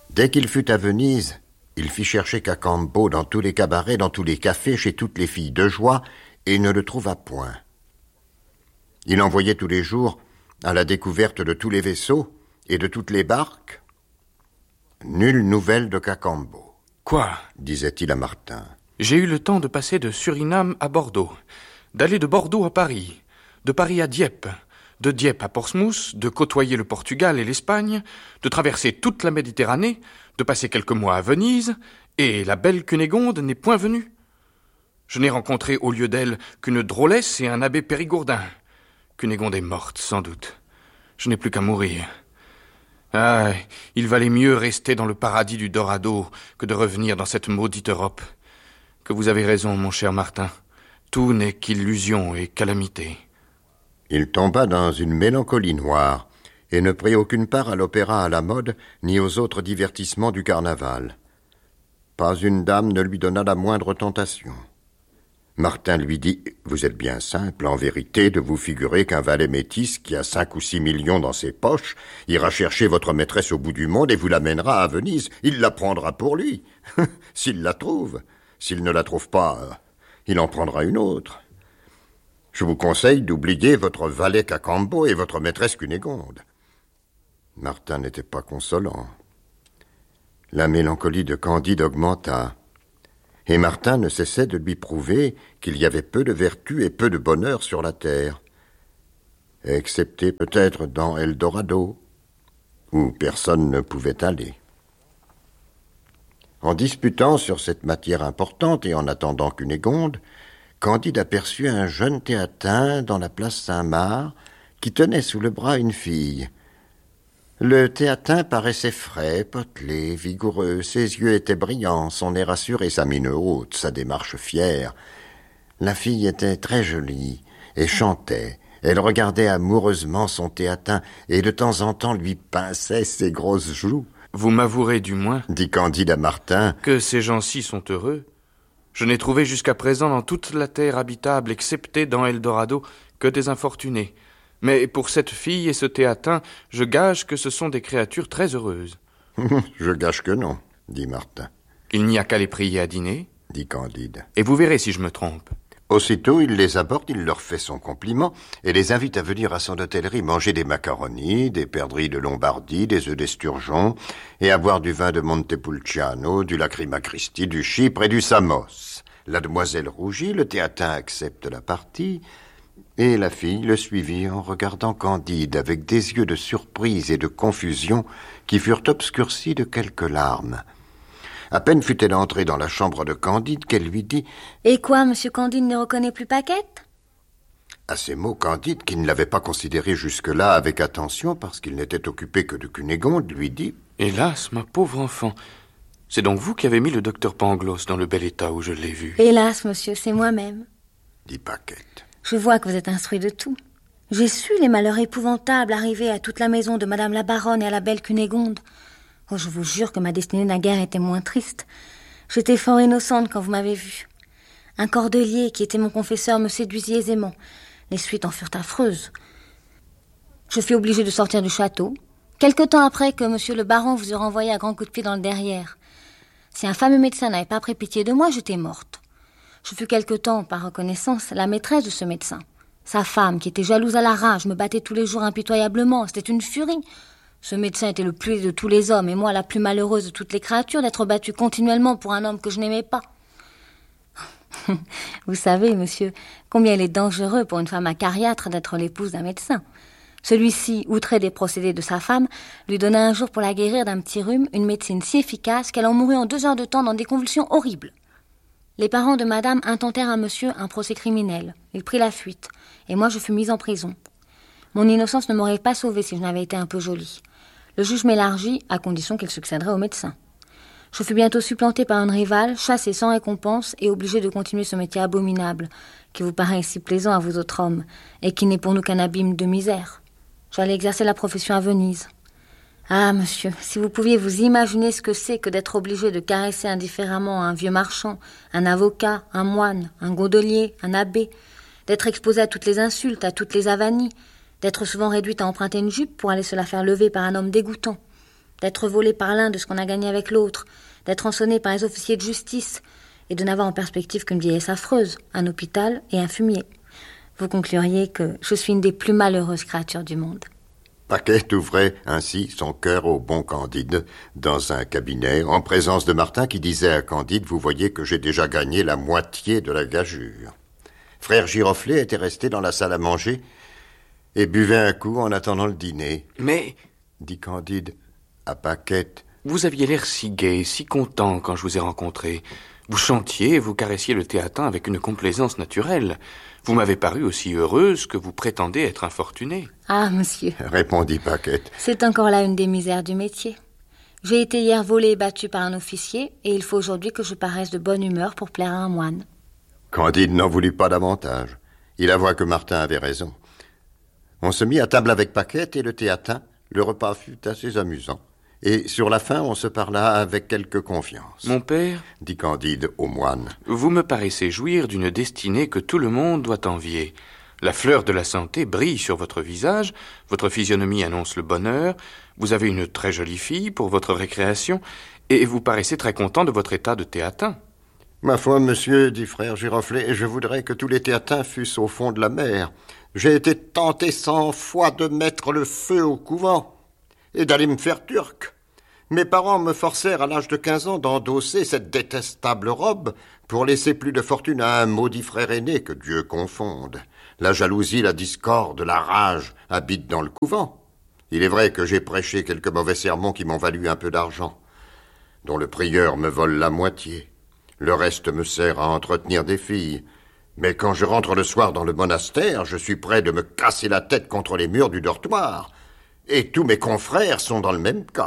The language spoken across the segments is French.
Dès qu'il fut à Venise, il fit chercher Cacambo dans tous les cabarets, dans tous les cafés, chez toutes les filles de joie, et ne le trouva point. Il envoyait tous les jours à la découverte de tous les vaisseaux et de toutes les barques. Nulle nouvelle de Cacambo. Quoi ? Disait-il à Martin. J'ai eu le temps de passer de Suriname à Bordeaux, d'aller de Bordeaux à Paris, de Paris à Dieppe, de Dieppe à Portsmouth, de côtoyer le Portugal et l'Espagne, de traverser toute la Méditerranée, de passer quelques mois à Venise, et la belle Cunégonde n'est point venue. Je n'ai rencontré au lieu d'elle qu'une drôlesse et un abbé Périgourdin. Cunégonde est morte, sans doute. Je n'ai plus qu'à mourir. Ah, il valait mieux rester dans le paradis du Dorado que de revenir dans cette maudite Europe. Que vous avez raison, mon cher Martin. Tout n'est qu'illusion et calamité. Il tomba dans une mélancolie noire et ne prit aucune part à l'opéra à la mode ni aux autres divertissements du carnaval. Pas une dame ne lui donna la moindre tentation. Martin lui dit « Vous êtes bien simple, en vérité, de vous figurer qu'un valet métis qui a 5 ou 6 millions dans ses poches ira chercher votre maîtresse au bout du monde et vous l'amènera à Venise. Il la prendra pour lui, s'il la trouve. S'il ne la trouve pas, il en prendra une autre. Je vous conseille d'oublier votre valet Cacambo et votre maîtresse Cunégonde. » Martin n'était pas consolant. La mélancolie de Candide augmenta. Et Martin ne cessait de lui prouver qu'il y avait peu de vertu et peu de bonheur sur la terre, excepté peut-être dans Eldorado, où personne ne pouvait aller. En disputant sur cette matière importante et en attendant Cunégonde, Candide aperçut un jeune théatin dans la place Saint-Marc qui tenait sous le bras une fille. Le théatin paraissait frais, potelé, vigoureux, ses yeux étaient brillants, son air assuré, sa mine haute, sa démarche fière. La fille était très jolie et chantait. Elle regardait amoureusement son théatin et de temps en temps lui pinçait ses grosses joues. « Vous m'avouerez du moins, dit Candide à Martin, que ces gens-ci sont heureux. Je n'ai trouvé jusqu'à présent dans toute la terre habitable, excepté dans Eldorado, que des infortunés. Mais pour cette fille et ce théatin, je gage que ce sont des créatures très heureuses. » Je gage que non, dit Martin. Il n'y a qu'à les prier à dîner, dit Candide. Et vous verrez si je me trompe. Aussitôt, il les aborde, il leur fait son compliment et les invite à venir à son hôtellerie manger des macaronis, des perdrix de Lombardie, des œufs d'esturgeon et à boire du vin de Montepulciano, du Lacryma Christi, du Chypre et du Samos. La demoiselle rougit, le théatin accepte la partie et la fille le suivit en regardant Candide avec des yeux de surprise et de confusion qui furent obscurcis de quelques larmes. À peine fut-elle entrée dans la chambre de Candide qu'elle lui dit « Et quoi, monsieur Candide ne reconnaît plus Paquette ?» À ces mots, Candide, qui ne l'avait pas considérée jusque-là avec attention parce qu'il n'était occupé que de Cunégonde, lui dit « Hélas, ma pauvre enfant, c'est donc vous qui avez mis le docteur Pangloss dans le bel état où je l'ai vu. » »« Hélas, monsieur, c'est moi-même. » dit Paquette. « Je vois que vous êtes instruit de tout. J'ai su les malheurs épouvantables arriver à toute la maison de madame la baronne et à la belle Cunégonde. Oh, je vous jure que ma destinée naguère était moins triste. J'étais fort innocente quand vous m'avez vue. Un cordelier qui était mon confesseur me séduisit aisément. Les suites en furent affreuses. Je fus obligée de sortir du château, quelque temps après que monsieur le baron vous eût renvoyé à grands coups de pied dans le derrière. Si un fameux médecin n'avait pas pris pitié de moi, j'étais morte. Je fus quelque temps, par reconnaissance, la maîtresse de ce médecin. Sa femme, qui était jalouse à la rage, me battait tous les jours impitoyablement. C'était une furie. Ce médecin était le plus laid de tous les hommes, et moi la plus malheureuse de toutes les créatures d'être battue continuellement pour un homme que je n'aimais pas. Vous savez, monsieur, combien il est dangereux pour une femme acariâtre d'être l'épouse d'un médecin. Celui-ci, outré des procédés de sa femme, lui donna un jour pour la guérir d'un petit rhume une médecine si efficace qu'elle en mourut en 2 heures de temps dans des convulsions horribles. Les parents de madame intentèrent à monsieur un procès criminel. Il prit la fuite, et moi je fus mise en prison. Mon innocence ne m'aurait pas sauvée si je n'avais été un peu jolie. Le juge m'élargit, à condition qu'il succéderait au médecin. Je fus bientôt supplantée par une rivale, chassée sans récompense et obligée de continuer ce métier abominable, qui vous paraît si plaisant à vous autres hommes, et qui n'est pour nous qu'un abîme de misère. J'allais exercer la profession à Venise. Ah, monsieur, si vous pouviez vous imaginer ce que c'est que d'être obligé de caresser indifféremment un vieux marchand, un avocat, un moine, un gondolier, un abbé, d'être exposé à toutes les insultes, à toutes les avanies, d'être souvent réduite à emprunter une jupe pour aller se la faire lever par un homme dégoûtant. d'être volé par l'un de ce qu'on a gagné avec l'autre, d'être rançonné par les officiers de justice, et de n'avoir en perspective qu'une vieillesse affreuse, un hôpital et un fumier. Vous concluriez que je suis une des plus malheureuses créatures du monde. Paquette ouvrait ainsi son cœur au bon Candide dans un cabinet, en présence de Martin qui disait à Candide « Vous voyez que j'ai déjà gagné la moitié de la gageure. » Frère Giroflée était resté dans la salle à manger et buvait un coup en attendant le dîner. « Mais, dit Candide à Paquette, vous aviez l'air si gai, si content quand je vous ai rencontré. Vous chantiez et vous caressiez le théatin avec une complaisance naturelle. Vous m'avez paru aussi heureuse que vous prétendez être infortunée. » Ah, monsieur, répondit Paquette. C'est encore là une des misères du métier. J'ai été hier volée et battue par un officier, et il faut aujourd'hui que je paraisse de bonne humeur pour plaire à un moine. Candide n'en voulut pas davantage. Il avoua que Martin avait raison. On se mit à table avec Paquette et le théatin. Le repas fut assez amusant. Et sur la fin, on se parla avec quelque confiance. « Mon père, dit Candide au moine, vous me paraissez jouir d'une destinée que tout le monde doit envier. La fleur de la santé brille sur votre visage, votre physionomie annonce le bonheur, vous avez une très jolie fille pour votre récréation, et vous paraissez très content de votre état de théatin. » « Ma foi, monsieur, dit frère Giroflée, je voudrais que tous les théatins fussent au fond de la mer. J'ai été tenté 100 fois de mettre le feu au couvent et d'aller me faire turc. Mes parents me forcèrent à l'âge de 15 ans d'endosser cette détestable robe pour laisser plus de fortune à un maudit frère aîné, que Dieu confonde. La jalousie, la discorde, la rage habitent dans le couvent. Il est vrai que j'ai prêché quelques mauvais sermons qui m'ont valu un peu d'argent, dont le prieur me vole la moitié. Le reste me sert à entretenir des filles. Mais quand je rentre le soir dans le monastère, je suis prêt de me casser la tête contre les murs du dortoir. Et tous mes confrères sont dans le même cas. »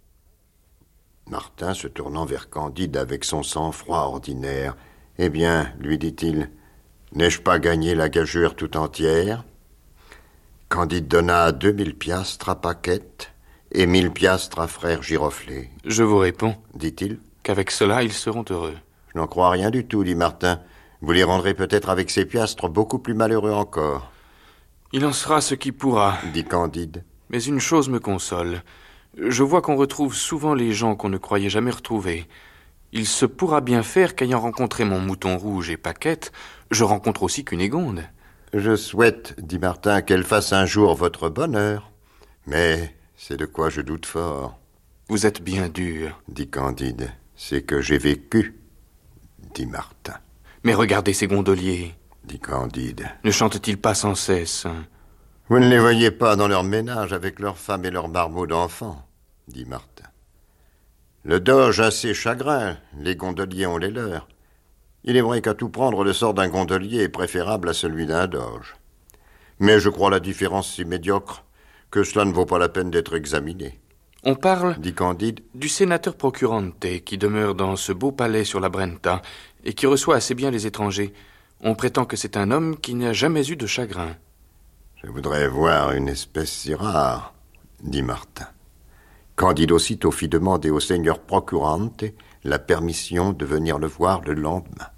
Martin, se tournant vers Candide avec son sang-froid ordinaire, « Eh bien, lui dit-il, n'ai-je pas gagné la gageure tout entière ?» Candide donna 2000 piastres à Paquette et 1000 piastres à frère Giroflée. « Je vous réponds, dit-il, qu'avec cela, ils seront heureux. »« Je n'en crois rien du tout, dit Martin. Vous les rendrez peut-être avec ces piastres beaucoup plus malheureux encore. »« Il en sera ce qui pourra, dit Candide. Mais une chose me console. Je vois qu'on retrouve souvent les gens qu'on ne croyait jamais retrouver. Il se pourra bien faire qu'ayant rencontré mon mouton rouge et Paquette, je rencontre aussi Cunégonde. »« Je souhaite, dit Martin, qu'elle fasse un jour votre bonheur. Mais c'est de quoi je doute fort. »« Vous êtes bien dur, dit Candide. C'est que j'ai vécu, dit Martin. »« Mais regardez ces gondoliers, dit Candide. Ne chantent-ils pas sans cesse ? Vous ne les voyez pas dans leur ménage avec leurs femmes et leurs marmots d'enfants, dit Martin. Le doge a ses chagrins, les gondoliers ont les leurs. Il est vrai qu'à tout prendre, le sort d'un gondolier est préférable à celui d'un doge. Mais je crois la différence si médiocre que cela ne vaut pas la peine d'être examiné. On parle, dit Candide, du sénateur Procurante qui demeure dans ce beau palais sur la Brenta et qui reçoit assez bien les étrangers. On prétend que c'est un homme qui n'a jamais eu de chagrin. Je voudrais voir une espèce si rare, dit Martin. Candide aussitôt fit demander au seigneur Procurante la permission de venir le voir le lendemain.